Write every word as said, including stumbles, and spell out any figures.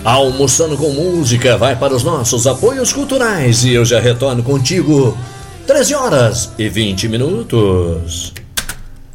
Almoçando com Música vai para os nossos apoios culturais e eu já retorno contigo treze horas e vinte minutos.